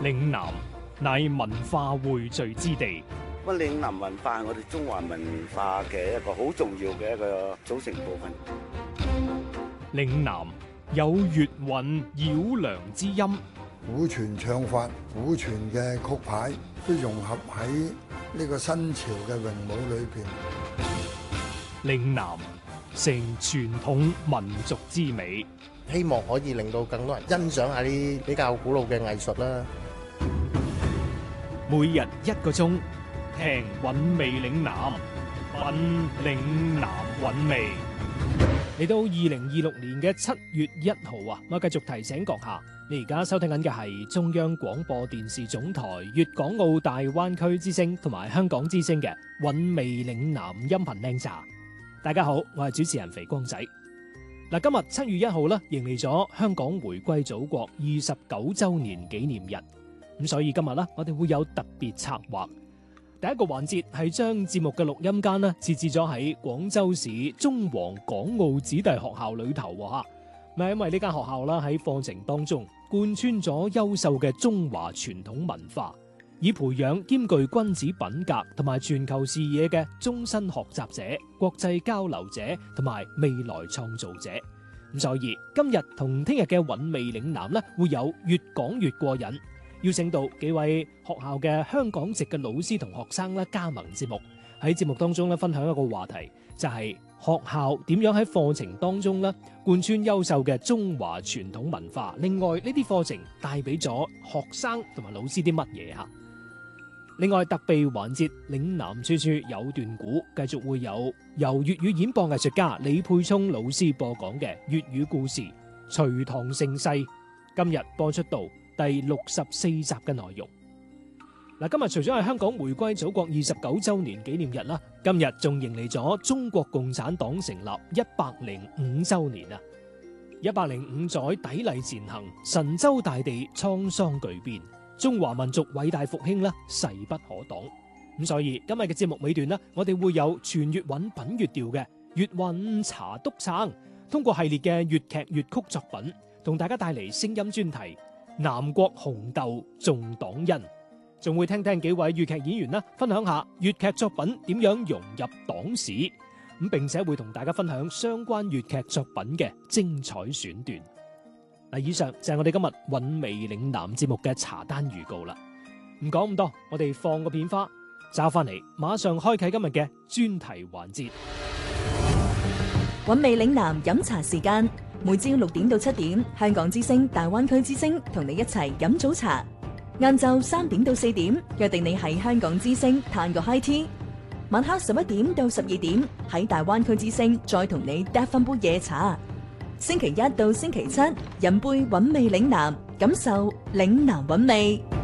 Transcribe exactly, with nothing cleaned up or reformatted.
嶺南乃文化匯聚之地。 咁嶺南文化係我哋中華文化嘅一個好重要嘅一個組成部分。 嶺南有粵韻繞梁之音， 古傳唱法、古傳嘅曲牌都融合喺呢個新潮嘅詠舞裏邊。 嶺南成傳統民族之美， 希望可以令到更多人欣賞下啲比較古老嘅藝術啦。 每日一個鐘，聽韻味嶺南，品嶺南韻味。嚟到二零二六年嘅七月一號啊，我繼續提醒閣下，你而家收聽緊嘅係中央廣播電視總台粵港澳大灣區之聲同埋香港之聲嘅韻味嶺南音頻靚茶。大家好，我係主持人肥光仔。嗱，今日七月一號咧，迎嚟咗香港回歸祖國二十九周年紀念日，咁所以今日咧，我哋會有特別策劃。第一個環節係將節目嘅錄音間呢設置咗喺廣州市中皇港澳子弟學校裏頭吓，咪因為呢間學校啦喺課程當中貫穿咗優秀嘅中華傳統文化，以培養兼具君子品格同埋全球視野嘅終身學習者、國際交流者同埋未來創造者。咁所以今日同聽日嘅韻味嶺南呢，會有越講越過癮。邀請到幾位學校嘅香港籍嘅老師同學生咧加盟節目，喺節目當中咧分享一個話題，就係學校點樣喺課程當中咧貫穿優秀嘅中華傳統文化。另外呢啲課程帶俾咗學生同埋老師啲乜嘢吓？另外特備環節嶺南處處有段古，繼續會有由粵語演播藝術家李沛聰老師播講嘅粵語故事《隋唐盛世》，今日播出到第六十四集嘅內容。嗱，今日除咗係香港回歸祖國二十九周年紀念日啦，今日仲迎嚟咗中國共產黨成立一百零五周年啊！一百零五載砥礪前行，神州大地滄桑巨變，中華民族偉大復興啦，勢不可擋。咁所以今日嘅節目尾段呢，我哋會有全粵韻品粵調嘅粵韻茶篤撐，通過系列嘅粵劇粵曲作品，同大家帶嚟聲音專題。南國紅豆重黨恩，仲會聽聽幾位粵劇演員啦，分享下粵劇作品點樣融入黨史，咁並且會同大家分享相關粵劇作品嘅精彩選段。嗱，以上就係我哋今日韻味嶺南節目嘅茶單預告啦。唔講咁多，我哋放個片花，找翻嚟，馬上開啟今日嘅專題環節。 韻味嶺南飲茶時間。每朝六點到七點，香港之聲、大灣區之聲同你一齊飲早茶。晏晝三點到四點，約定你喺香港之聲嘆個 high tea。晚黑十一點到十二點，喺大灣區之聲再同你嗒翻杯夜茶。星期一到星期七，飲杯韻味嶺南，感受嶺南韻味。